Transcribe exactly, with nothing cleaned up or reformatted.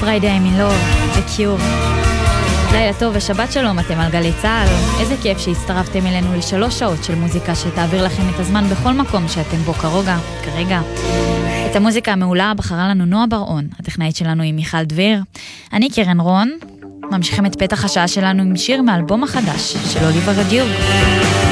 Friday I'm in Love, The Cure. לילה טוב ושבת שלום, אתם על גלי צהל. איזה כיף שהצטרפתם אלינו לשלוש שעות של מוזיקה שתעביר לכם את הזמן בכל מקום שאתם בו כרגע. כרגע. את המוזיקה המעולה בחרה לנו נועה בר-און, הטכנאית שלנו היא מיכל דביר. אני קרן רון, ממשיכים את פתח השעה שלנו עם שיר מאלבום החדש של אוליבר רדיוג.